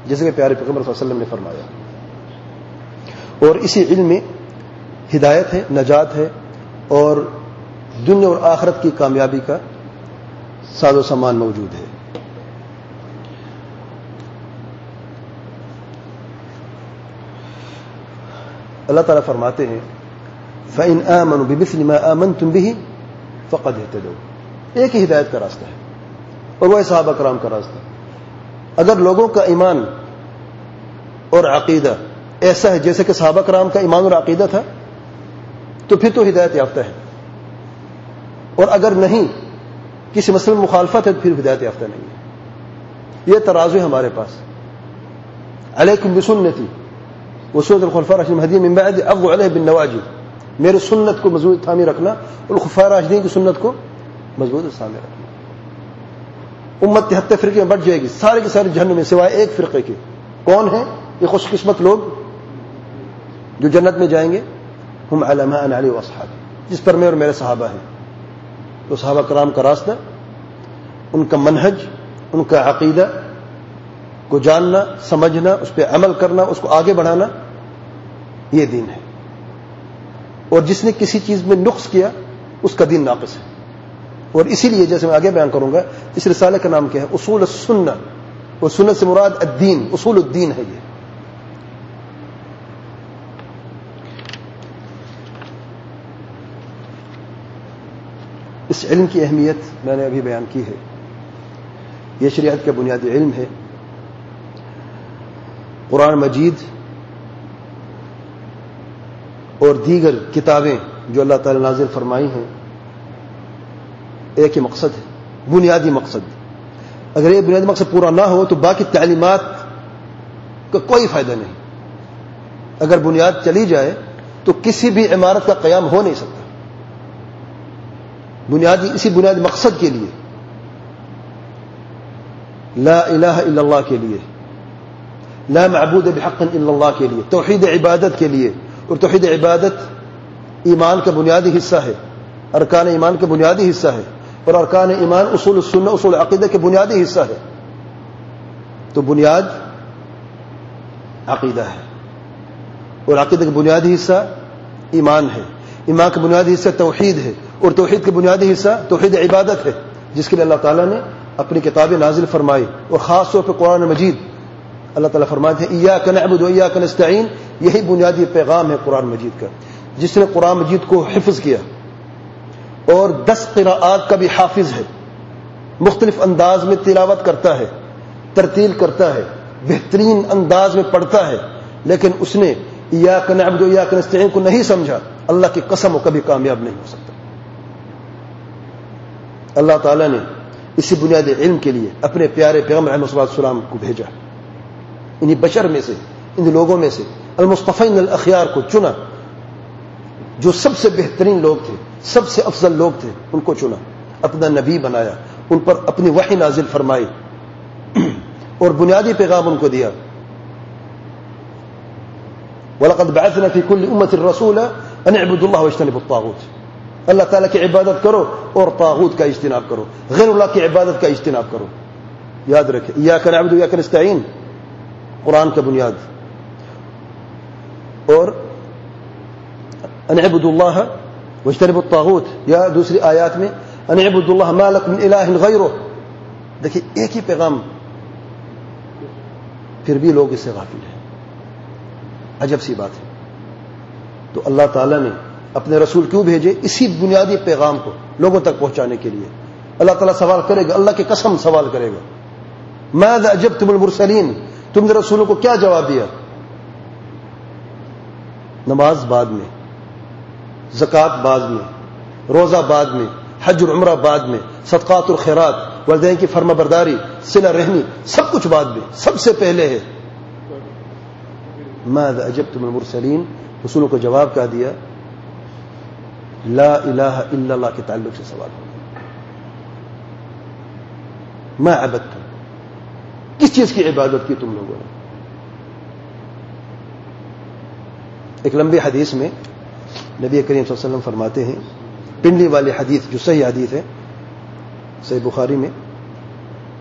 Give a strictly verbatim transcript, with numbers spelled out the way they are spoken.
جیسے کہ پیارے پیغمبر صلی اللہ علیہ وسلم نے فرمایا. اور اسی علم میں ہدایت ہے، نجات ہے، اور دنیا اور آخرت کی کامیابی کا ساز و سامان موجود ہے. اللہ تعالیٰ فرماتے ہیں فَإِنْ آمَنُوا بِمِثْلِ مَا آمَنْتُمْ بِهِ فَقَدْ اهْتَدَوْا. ایک ہی ہدایت کا راستہ ہے اور وہ صحابہ کرام کا راستہ. اگر لوگوں کا ایمان اور عقیدہ ایسا ہے جیسے کہ صحابہ کرام کا ایمان اور عقیدہ تھا تو پھر تو ہدایت یافتہ ہے، اور اگر نہیں کسی مسئلے میں مخالفت ہے تو پھر ہدایت یافتہ نہیں ہے. یہ ترازو ہے ہمارے پاس. علیکم بسنتی وسنة الخلفاء الراشدين المهديين من بعد عضوا عليه بالنواجذ. میرے سنت کو مضبوط تھامی رکھنا اور خلفاء راشدین کی سنت کو مضبوط تھامی رکھنا. امت تہتر فرقے میں بٹ جائے گی، سارے کے سارے جہنم میں سوائے ایک فرقے کے. کون ہیں یہ خوش قسمت لوگ جو جنت میں جائیں گے؟ ہم علی ما انا علیہ واصحابی، جس پر میں اور میرے صحابہ ہیں. تو صحابہ کرام کا راستہ، ان کا منہج، ان کا عقیدہ کو جاننا، سمجھنا، اس پہ عمل کرنا، اس کو آگے بڑھانا، یہ دین ہے. اور جس نے کسی چیز میں نقص کیا اس کا دین ناقص ہے. اور اسی لیے جیسے میں آگے بیان کروں گا اس رسالے کا نام کیا ہے؟ اصول السنہ. اور سنت سے مراد الدین، اصول الدین ہے. یہ اس علم کی اہمیت میں نے ابھی بیان کی ہے. یہ شریعت کا بنیادی علم ہے. قرآن مجید اور دیگر کتابیں جو اللہ تعالی نے نازل فرمائی ہیں ایک ہی مقصد ہے، بنیادی مقصد. اگر یہ بنیادی مقصد پورا نہ ہو تو باقی تعلیمات کا کوئی فائدہ نہیں. اگر بنیاد چلی جائے تو کسی بھی عمارت کا قیام ہو نہیں سکتا. بنیادی اسی بنیادی مقصد کے لیے، لا الہ الا اللہ کے لیے، لا معبود بحق الا اللہ کے لیے، توحید عبادت کے لیے. اور توحید عبادت ایمان کا بنیادی حصہ ہے، ارکان ایمان کا بنیادی حصہ ہے، اور ارکان ایمان اصول السنہ اصول عقیدہ کے بنیادی حصہ ہے. تو بنیاد عقیدہ ہے، اور عقیدہ کا بنیادی حصہ ایمان ہے. ایمان کا بنیادی حصہ توحید ہے، اور توحید کا بنیادی حصہ توحید عبادت ہے، جس کے لیے اللہ تعالیٰ نے اپنی کتابیں نازل فرمائی. اور خاص طور پہ قرآن مجید اللہ تعالیٰ فرماتے ہیں ایاک نعبد و ایاک نستعین. یہی بنیادی پیغام ہے قرآن مجید کا. جس نے قرآن مجید کو حفظ کیا اور دس قراءات کا بھی حافظ ہے، مختلف انداز میں تلاوت کرتا ہے، ترتیل کرتا ہے، بہترین انداز میں پڑھتا ہے، لیکن اس نے ایاک نعبد و ایاک نستعین کو نہیں سمجھا، اللہ کی قسم وہ کبھی کامیاب نہیں ہو سکتا. اللہ تعالیٰ نے اسی بنیادی علم کے لیے اپنے پیارے پیغمبر علیہ الصلوۃ والسلام کو بھیجا. انہی بشر میں سے، ان لوگوں میں سے المصطفین الاخیار کو چنا، جو سب سے بہترین لوگ تھے، سب سے افضل لوگ تھے، ان کو چنا، اپنا نبی بنایا، ان پر اپنی وحی نازل فرمائی اور بنیادی پیغام ان کو دیا. وَلَقَدْ بَعَثْنَا فِي كُلِّ أُمَّةٍ رَسُولًا أَنِ اعْبُدُوا اللَّهَ وَاجْتَنِبُوا الطَّاغُوتَ. اللہ تعالیٰ کی عبادت کرو اور طاغوت کا اجتناب کرو، غیر اللہ کی عبادت کا اجتناب کرو. یاد رکھیں ایاک نعبد و ایاک نستعین قرآن کا بنیاد. اور ان اعبدوا اللہ واجتنبوا الطاغوت، یا دوسری آیات میں ان اعبدوا اللہ ما لکم من الہ غیرہ. دیکھیے ایک ہی پیغام، پھر بھی لوگ اس سے غافل ہیں. عجب سی بات ہے. تو اللہ تعالیٰ نے اپنے رسول کیوں بھیجے؟ اسی بنیادی پیغام کو لوگوں تک پہنچانے کے لیے. اللہ تعالیٰ سوال کرے گا، اللہ کی قسم سوال کرے گا، ماذا اجبتم المرسلین، تم نے رسولوں کو کیا جواب دیا؟ نماز بعد میں، زکوٰۃ بعد میں، روزہ بعد میں، حج اور عمرہ بعد میں، صدقات اور خیرات، والدین کی فرما برداری، صلہ رحمی، سب کچھ بعد میں. سب سے پہلے ہے ماذا اجبتم المرسلین. رسولوں کو جواب کیا دیا؟ لا الہ الا اللہ کے تعلق سے سوال ہوگا. ما عبدتم، کس چیز کی عبادت کی تم لوگوں نے؟ ایک لمبی حدیث میں نبی کریم صلی اللہ علیہ وسلم فرماتے ہیں، پنڈلی والی حدیث جو صحیح حدیث ہے، صحیح بخاری میں،